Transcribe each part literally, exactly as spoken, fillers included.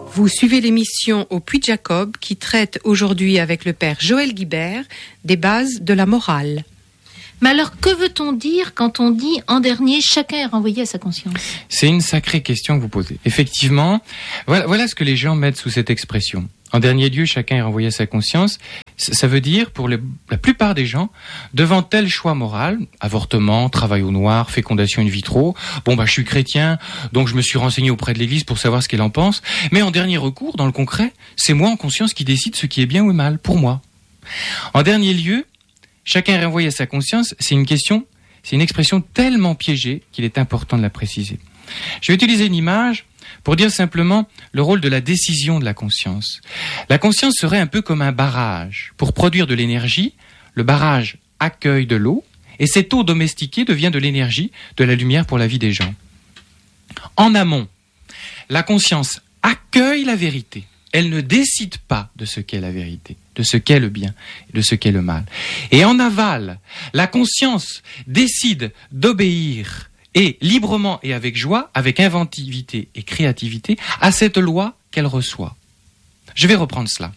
Vous suivez l'émission au Puy de Jacob qui traite aujourd'hui avec le père Joël Guibert des bases de la morale. Mais alors, que veut-on dire quand on dit, en dernier, chacun est renvoyé à sa conscience ? C'est une sacrée question que vous posez. Effectivement, voilà, voilà ce que les gens mettent sous cette expression. En dernier lieu, chacun est renvoyé à sa conscience. Ça veut dire, pour les, la plupart des gens, devant tel choix moral, avortement, travail au noir, fécondation in vitro, bon bah je suis chrétien, donc je me suis renseigné auprès de l'Église pour savoir ce qu'elle en pense, mais en dernier recours, dans le concret, c'est moi en conscience qui décide ce qui est bien ou mal, pour moi. En dernier lieu, chacun est renvoyé à sa conscience, c'est une question, c'est une expression tellement piégée qu'il est important de la préciser. Je vais utiliser une image pour dire simplement le rôle de la décision de la conscience. La conscience serait un peu comme un barrage. Pour produire de l'énergie, le barrage accueille de l'eau, et cette eau domestiquée devient de l'énergie, de la lumière pour la vie des gens. En amont, la conscience accueille la vérité. Elle ne décide pas de ce qu'est la vérité, de ce qu'est le bien, de ce qu'est le mal. Et en aval, la conscience décide d'obéir et librement et avec joie, avec inventivité et créativité, à cette loi qu'elle reçoit. Je vais reprendre cela.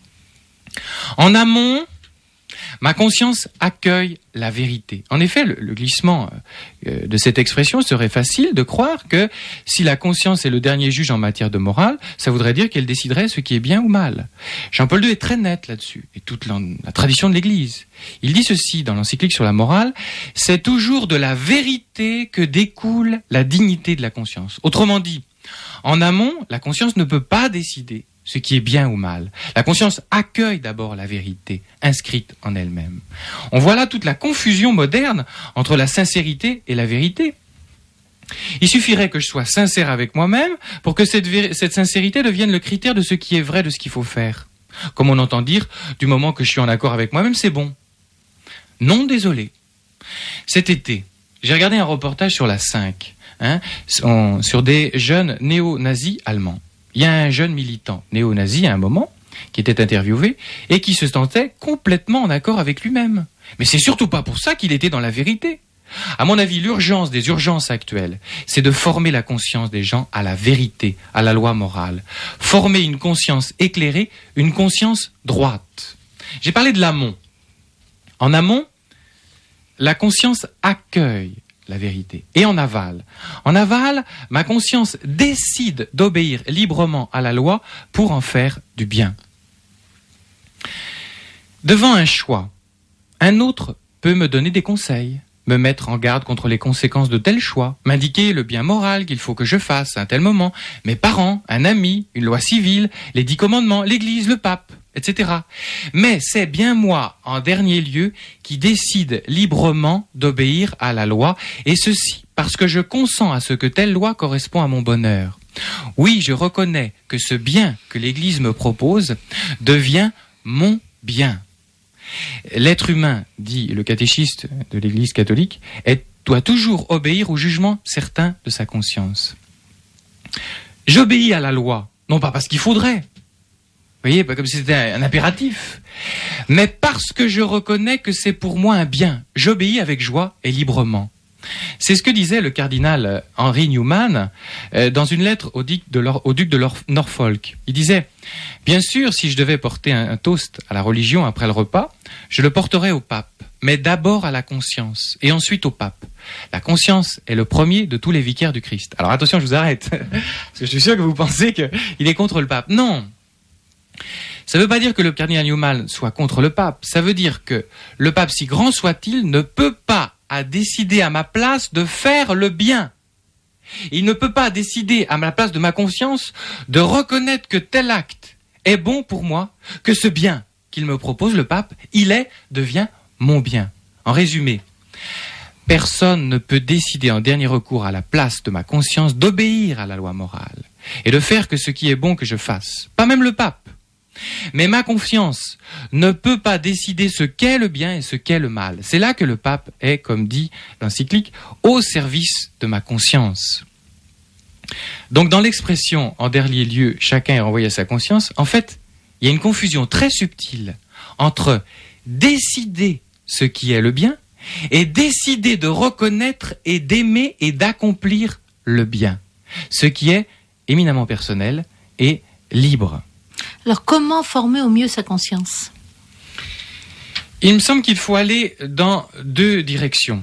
En amont, ma conscience accueille la vérité. En effet, le, le glissement euh, de cette expression serait facile de croire que si la conscience est le dernier juge en matière de morale, ça voudrait dire qu'elle déciderait ce qui est bien ou mal. Jean-Paul deux est très net là-dessus, et toute la, la tradition de l'Église. Il dit ceci dans l'encyclique sur la morale, c'est toujours de la vérité que découle la dignité de la conscience. Autrement dit, en amont, la conscience ne peut pas décider ce qui est bien ou mal. La conscience accueille d'abord la vérité inscrite en elle-même. On voit là toute la confusion moderne entre la sincérité et la vérité. Il suffirait que je sois sincère avec moi-même pour que cette, vé- cette sincérité devienne le critère de ce qui est vrai, de ce qu'il faut faire. Comme on entend dire, du moment que je suis en accord avec moi-même, c'est bon. Non, désolé. Cet été, j'ai regardé un reportage sur la cinq, hein, sur des jeunes néo-nazis allemands. Il y a un jeune militant néo-nazi à un moment qui était interviewé et qui se sentait complètement en accord avec lui-même. Mais c'est surtout pas pour ça qu'il était dans la vérité. À mon avis, l'urgence des urgences actuelles, c'est de former la conscience des gens à la vérité, à la loi morale. Former une conscience éclairée, une conscience droite. J'ai parlé de l'amont. En amont, la conscience accueille la vérité. Et en aval. En aval, ma conscience décide d'obéir librement à la loi pour en faire du bien. Devant un choix, un autre peut me donner des conseils, me mettre en garde contre les conséquences de tel choix, m'indiquer le bien moral qu'il faut que je fasse à un tel moment, mes parents, un ami, une loi civile, les dix commandements, l'Église, le pape, et cetera. Mais c'est bien moi, en dernier lieu, qui décide librement d'obéir à la loi, et ceci parce que je consens à ce que telle loi correspond à mon bonheur. Oui, je reconnais que ce bien que l'Église me propose devient mon bien. L'être humain, dit le catéchiste de l'Église catholique, est, doit toujours obéir au jugement certain de sa conscience. J'obéis à la loi, non pas parce qu'il faudrait, vous voyez, pas comme si c'était un impératif, mais parce que je reconnais que c'est pour moi un bien. J'obéis avec joie et librement. C'est ce que disait le cardinal Henry Newman euh, dans une lettre au duc de, Lor- au duc de Lor- Norfolk. Il disait « Bien sûr, si je devais porter un, un toast à la religion après le repas, je le porterais au pape, mais d'abord à la conscience, et ensuite au pape. La conscience est le premier de tous les vicaires du Christ. » Alors attention, je vous arrête, parce que je suis sûr que vous pensez qu'il est contre le pape. Non. Ça ne veut pas dire que le cardinal Newman soit contre le pape. Ça veut dire que le pape, si grand soit-il, ne peut pas à décider à ma place de faire le bien. Il ne peut pas décider à la place de ma conscience de reconnaître que tel acte est bon pour moi, que ce bien qu'il me propose, le pape, il est, devient mon bien. En résumé, personne ne peut décider en dernier recours à la place de ma conscience d'obéir à la loi morale et de faire que ce qui est bon que je fasse. Pas même le pape. Mais ma conscience ne peut pas décider ce qu'est le bien et ce qu'est le mal. C'est là que le pape est, comme dit l'encyclique, au service de ma conscience. Donc dans l'expression « en dernier lieu, chacun est renvoyé à sa conscience », en fait, il y a une confusion très subtile entre décider ce qui est le bien et décider de reconnaître et d'aimer et d'accomplir le bien, ce qui est éminemment personnel et libre. Alors, comment former au mieux sa conscience ? Il me semble qu'il faut aller dans deux directions.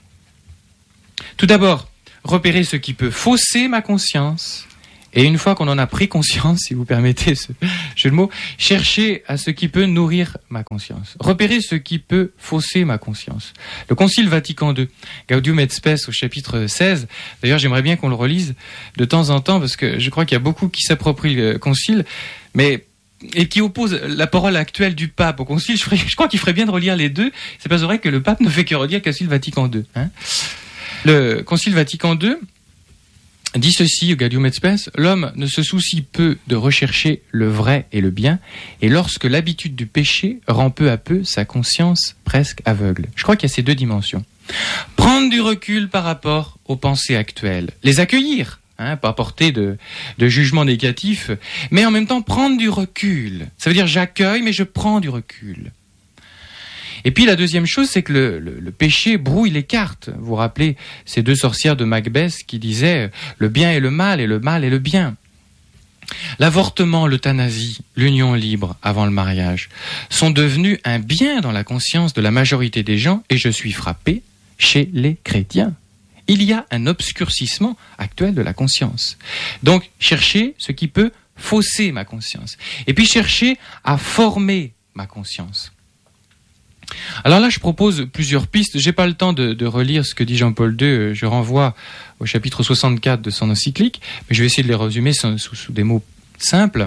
Tout d'abord, repérer ce qui peut fausser ma conscience. Et une fois qu'on en a pris conscience, si vous permettez ce jeu de mots, chercher à ce qui peut nourrir ma conscience. Repérer ce qui peut fausser ma conscience. Le Concile Vatican deux, Gaudium et Spes au chapitre seize, d'ailleurs j'aimerais bien qu'on le relise de temps en temps, parce que je crois qu'il y a beaucoup qui s'approprient le Concile, mais et qui opposent la parole actuelle du pape au Concile. Je, ferais, je crois qu'il ferait bien de relire les deux. C'est pas vrai que le pape ne fait que redire le Concile Vatican deux. Hein. Le Concile Vatican deux dit ceci au Gaudium et Spes: l'homme ne se soucie peu de rechercher le vrai et le bien, et lorsque l'habitude du péché rend peu à peu sa conscience presque aveugle. Je crois qu'il y a ces deux dimensions. Prendre du recul par rapport aux pensées actuelles, les accueillir, hein, pas porter de, de jugement négatif, mais en même temps prendre du recul. Ça veut dire j'accueille, mais je prends du recul. Et puis la deuxième chose, c'est que le, le, le péché brouille les cartes. Vous vous rappelez ces deux sorcières de Macbeth qui disaient le bien et le mal et le mal et le bien. L'avortement, l'euthanasie, l'union libre avant le mariage sont devenus un bien dans la conscience de la majorité des gens, et je suis frappé chez les chrétiens. Il y a un obscurcissement actuel de la conscience. Donc chercher ce qui peut fausser ma conscience. Et puis chercher à former ma conscience. Alors là, je propose plusieurs pistes. J'ai pas le temps de, de relire ce que dit Jean-Paul deux. Je renvoie au chapitre soixante-quatre de son encyclique, mais je vais essayer de les résumer sous, sous, sous des mots simples.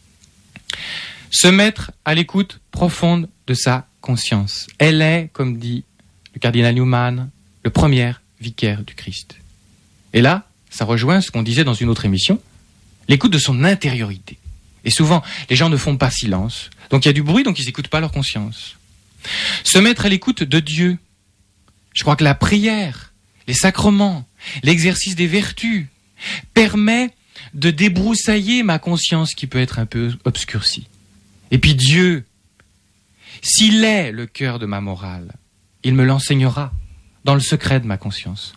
Se mettre à l'écoute profonde de sa conscience. Elle est, comme dit le cardinal Newman, le premier vicaire du Christ. Et là, ça rejoint ce qu'on disait dans une autre émission, l'écoute de son intériorité. Et souvent, les gens ne font pas silence. Donc il y a du bruit, donc ils n'écoutent pas leur conscience. Se mettre à l'écoute de Dieu. Je crois que la prière, les sacrements, l'exercice des vertus permet de débroussailler ma conscience qui peut être un peu obscurcie. Et puis Dieu, s'il est le cœur de ma morale, il me l'enseignera dans le secret de ma conscience.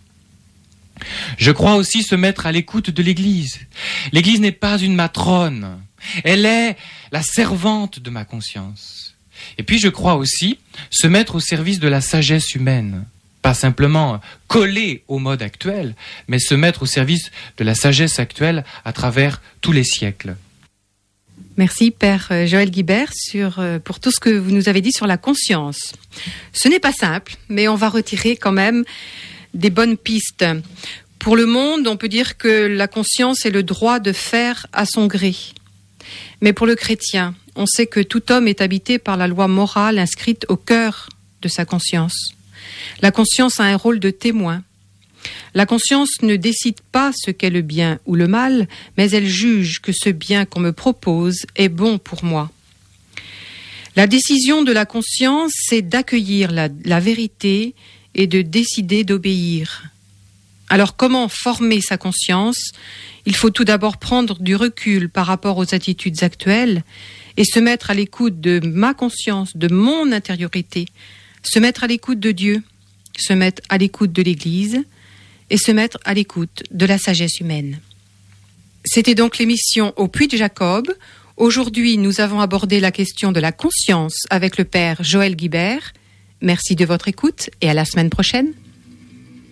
Je crois aussi se mettre à l'écoute de l'Église. L'Église n'est pas une matrone, elle est la servante de ma conscience. Et puis je crois aussi se mettre au service de la sagesse humaine. Pas simplement coller au mode actuel, mais se mettre au service de la sagesse actuelle à travers tous les siècles. Merci Père Joël Guibert sur, pour tout ce que vous nous avez dit sur la conscience. Ce n'est pas simple, mais on va retirer quand même des bonnes pistes. Pour le monde, on peut dire que la conscience est le droit de faire à son gré. Mais pour le chrétien, on sait que tout homme est habité par la loi morale inscrite au cœur de sa conscience. La conscience a un rôle de témoin. La conscience ne décide pas ce qu'est le bien ou le mal, mais elle juge que ce bien qu'on me propose est bon pour moi. La décision de la conscience, c'est d'accueillir la, la vérité et de décider d'obéir. Alors comment former sa conscience ? Il faut tout d'abord prendre du recul par rapport aux attitudes actuelles et se mettre à l'écoute de ma conscience, de mon intériorité, se mettre à l'écoute de Dieu, se mettre à l'écoute de l'Église et se mettre à l'écoute de la sagesse humaine. C'était donc l'émission Au Puy de Jacob. Aujourd'hui, nous avons abordé la question de la conscience avec le Père Joël Guibert. Merci de votre écoute et à la semaine prochaine.